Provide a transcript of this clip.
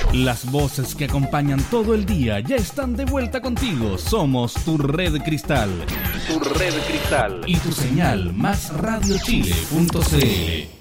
Las voces que acompañan todo el día ya están de vuelta contigo. Somos tu red cristal. Tu red cristal. Y tu señal, maxradiochile.cl.